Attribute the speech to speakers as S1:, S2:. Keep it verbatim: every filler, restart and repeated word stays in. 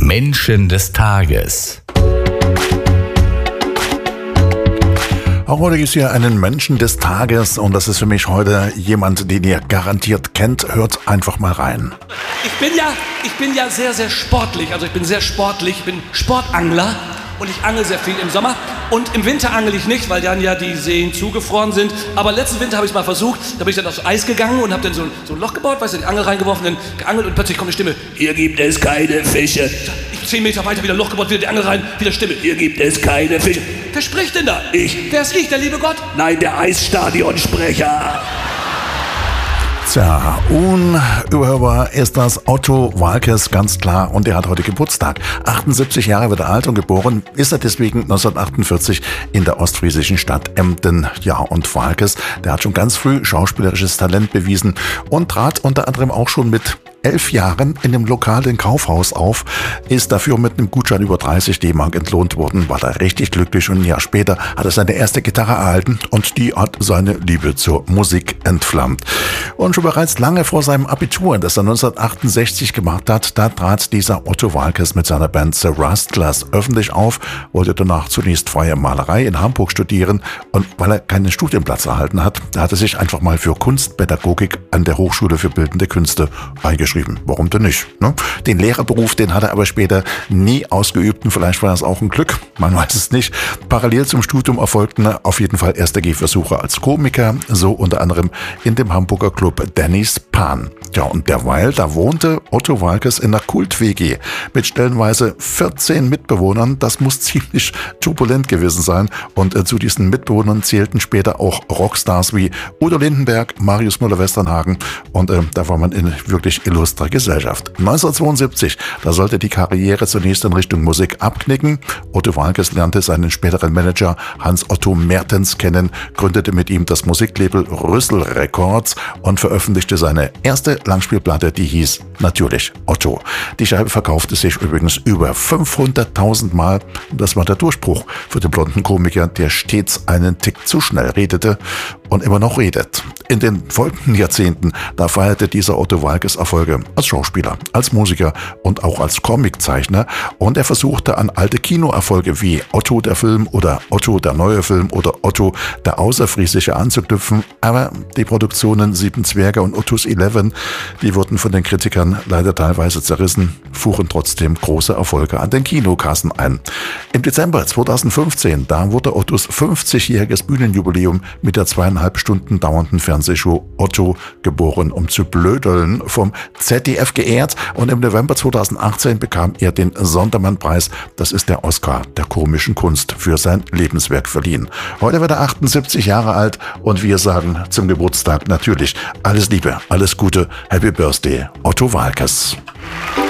S1: Menschen des Tages.
S2: Auch heute gibt es hier einen Menschen des Tages und das ist für mich heute jemand, den ihr garantiert kennt. Hört einfach mal rein.
S3: Ich bin ja, ich bin ja sehr, sehr sportlich. Also ich bin sehr sportlich, ich bin Sportangler und ich angel sehr viel im Sommer. Und im Winter angel ich nicht, weil dann ja die Seen zugefroren sind. Aber letzten Winter habe ich es mal versucht. Da bin ich dann aufs Eis gegangen und habe dann so, so ein Loch gebaut, weißt du, die Angel reingeworfen, dann geangelt und plötzlich kommt eine Stimme. Hier gibt es keine Fische. Ich zehn Meter weiter wieder ein Loch gebaut, wieder die Angel rein, wieder Stimme. Hier gibt es keine Fische. Wer spricht denn da? Ich. Wer ist ich, der liebe Gott? Nein, der Eisstadionsprecher.
S2: Tja, unüberhörbar ist das Otto Waalkes, ganz klar. Und er hat heute Geburtstag. achtundsiebzig Jahre wird er alt und geboren ist er deswegen neunzehnhundertachtundvierzig in der ostfriesischen Stadt Emden. Ja, und Waalkes, der hat schon ganz früh schauspielerisches Talent bewiesen und trat unter anderem auch schon mit elf Jahren in dem lokalen Kaufhaus auf, ist dafür mit einem Gutschein über dreißig D-Mark entlohnt worden, war da richtig glücklich und ein Jahr später hat er seine erste Gitarre erhalten und die hat seine Liebe zur Musik entflammt. Und schon bereits lange vor seinem Abitur, das er neunzehnhundertachtundsechzig gemacht hat, da trat dieser Otto Waalkes mit seiner Band The Rustlers öffentlich auf, wollte danach zunächst freie Malerei in Hamburg studieren und weil er keinen Studienplatz erhalten hat, da hat er sich einfach mal für Kunstpädagogik an der Hochschule für Bildende Künste eingeschrieben. Warum denn nicht? Ne? Den Lehrerberuf, den hat er aber später nie ausgeübt und vielleicht war das auch ein Glück, man weiß es nicht. Parallel zum Studium erfolgten auf jeden Fall erste Gehversuche als Komiker, so unter anderem in dem Hamburger Club Dennis Pan. Ja, und derweil, da wohnte Otto Waalkes in einer Kult-W G mit stellenweise vierzehn Mitbewohnern. Das muss ziemlich turbulent gewesen sein und äh, zu diesen Mitbewohnern zählten später auch Rockstars wie Udo Lindenberg, Marius Müller-Westernhagen und äh, da war man in wirklich illustrer Gesellschaft. neunzehnhundertzweiundsiebzig, da sollte die Karriere zunächst in Richtung Musik abknicken. Otto Waalkes lernte seinen späteren Manager Hans-Otto Mertens kennen, gründete mit ihm das Musiklabel Rüssel Records und veröffentlichte seine erste Langspielplatte, die hieß natürlich Otto. Die Scheibe verkaufte sich übrigens über fünfhunderttausend Mal. Das war der Durchbruch für den blonden Komiker, der stets einen Tick zu schnell redete und immer noch redet. In den folgenden Jahrzehnten, da feierte dieser Otto Waalkes Erfolge als Schauspieler, als Musiker und auch als Comiczeichner und er versuchte an alte Kinoerfolge wie Otto der Film oder Otto der neue Film oder Otto der Außerfriesische anzuknüpfen, aber die Produktionen Sieben Zwerge und Ottos Eleven, die wurden von den Kritikern leider teilweise zerrissen, fuhren trotzdem große Erfolge an den Kinokassen ein. Im Dezember zweitausendfünfzehn, da wurde Ottos fünfzigjähriges Bühnenjubiläum mit der zweieinhalb Stunden dauernden Fernsehshow Otto geboren, um zu blödeln vom Z D F geehrt und im November zweitausendachtzehn bekam er den Sondermann-Preis, das ist der Oscar der komischen Kunst, für sein Lebenswerk verliehen. Heute wird er achtundsiebzig Jahre alt und wir sagen zum Geburtstag natürlich alles Liebe, alles Gute, Happy Birthday, Otto Waalkes.